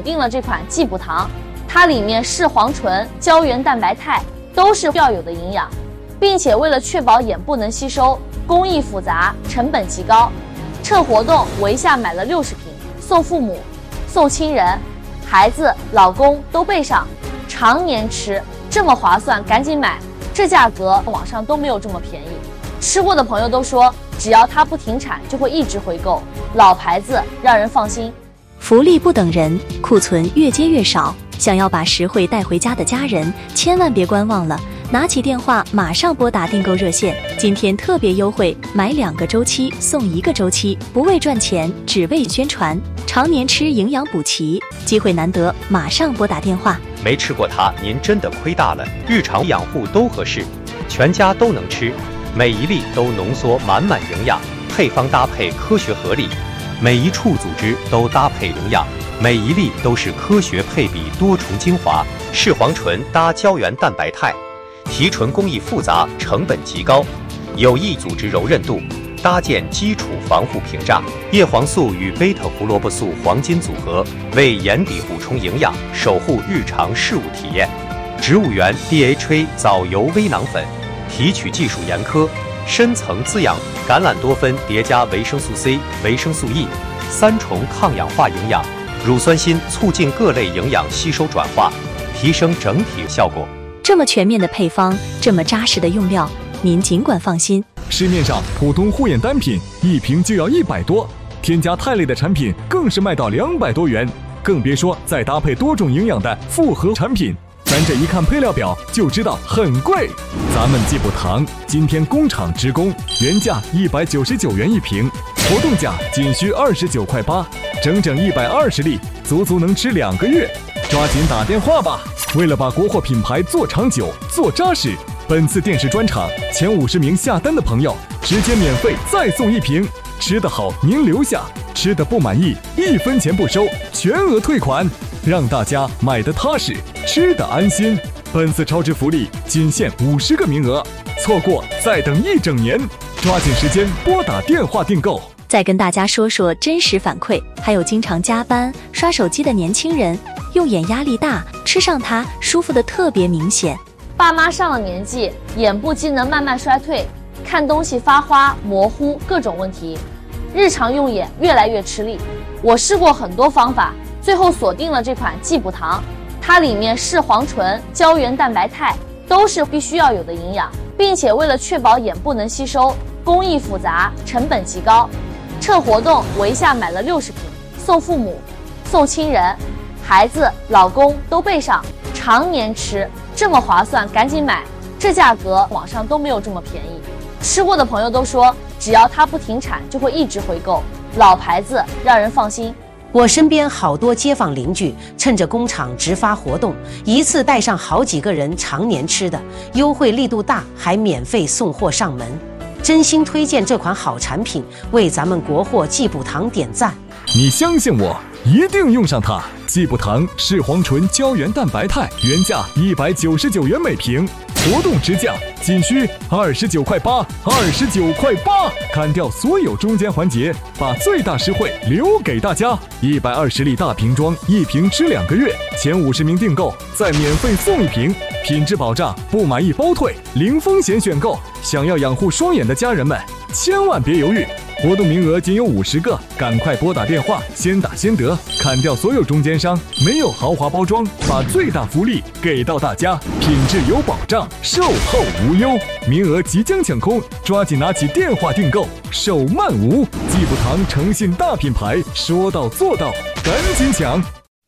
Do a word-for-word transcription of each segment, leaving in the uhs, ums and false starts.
定了这款济补糖，它里面视黄醇、胶原蛋白肽都是要有的营养，并且为了确保眼部能吸收，工艺复杂，成本极高。趁活动，我一下买了六十瓶，送父母、送亲人、孩子、老公都备上，常年吃，这么划算，赶紧买！这价格网上都没有这么便宜。吃过的朋友都说，只要它不停产，就会一直回购。老牌子，让人放心。 福利不等人，库存越接越少。想要把实惠带回家的家人，千万别观望了。拿起电话，马上拨打订购热线。今天特别优惠，买两个周期送一个周期，不为赚钱，只为宣传。常年吃，营养补齐，机会难得，马上拨打电话。 没吃过它，您真的亏大了。日常养护都合适，全家都能吃，每一粒都浓缩满满营养，配方搭配科学合理，每一处组织都搭配营养，每一粒都是科学配比多重精华，视黄醇搭胶原蛋白肽。提纯工艺复杂，成本极高，有益组织柔韧度，搭建基础防护屏障。叶黄素与贝塔胡萝卜素黄金组合，为眼底补充营养，守护日常事物体验。植物源 D H A 藻油微囊粉，提取技术严苛，深层滋养，橄榄多酚叠加维生素 C、维生素 E， 三重抗氧化营养。乳酸锌促进各类营养吸收转化，提升整体效果。 这么全面的配方，这么扎实的用料，您尽管放心。 市面上普通护眼单品一瓶就要一百多，添加肽类的产品更是卖到两百多元，更别说再搭配多种营养的复合产品。咱这一看配料表就知道很贵。咱们济补糖今天工厂直供，原价一百九十九元一瓶，活动价仅需二十九块八，整整一百二十粒，足足能吃两个月。抓紧打电话吧！为了把国货品牌做长久、做扎实，本次电视专场前五十名下单的朋友，直接免费再送一瓶。吃得好您留下，吃得不满意一分钱不收，全额退款，让大家买得踏实，吃得安心。本次超值福利仅限五十个名额，错过再等一整年，抓紧时间拨打电话订购。 再跟大家说说真实反馈，还有经常加班刷手机的年轻人，用眼压力大，吃上它舒服的特别明显。 爸妈上了年纪，眼部机能慢慢衰退，看东西发花、模糊，各种问题，日常用眼越来越吃力。我试过很多方法，最后锁定了这款济补糖，它里面视黄醇、胶原蛋白肽都是必须要有的营养，并且为了确保眼部能吸收，工艺复杂，成本极高。趁活动，我一下买了六十瓶，送父母、送亲人、孩子、老公都备上，常年吃，这么划算，赶紧买！这价格网上都没有这么便宜。吃过的朋友都说，只要它不停产，就会一直回购。老牌子，让人放心。 我身边好多街坊邻居趁着工厂直发活动，一次带上好几个人常年吃的，优惠力度大，还免费送货上门。真心推荐这款好产品，为咱们国货济补糖点赞。 你相信我，一定用上它。济补糖视黄醇胶原蛋白肽原价一百九十九元每瓶，活动直降仅需二十九块八，二十九块八，砍掉所有中间环节，把最大实惠留给大家。一百二十粒大瓶装，一瓶吃两个月，前五十名订购再免费送一瓶，品质保障，不满意包退，零风险选购。想要养护双眼的家人们，千万别犹豫。活动名额仅有五十个，赶快拨打电话，先打先得，砍掉所有中间商，没有豪华包装，把最大福利给到大家，品质有保障，售后无忧。名额即将抢空，抓紧拿起电话订购，手慢无。济补糖诚信大品牌，说到做到，赶紧抢！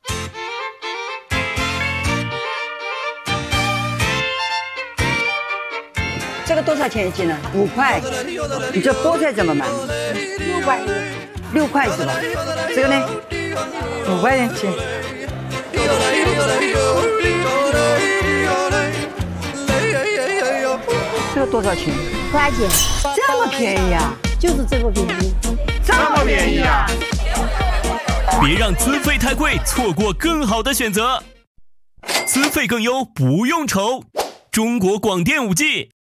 这个多少钱一斤呢？五块。你这菠菜怎么买？ 六块。 六块是吧？这个呢？五块钱斤。这个多少钱？ 五块钱。 这么便宜啊？ 就是这么便宜。 这么便宜啊！ 别让资费太贵，错过更好的选择。资费更优，不用愁。中国广电五 G。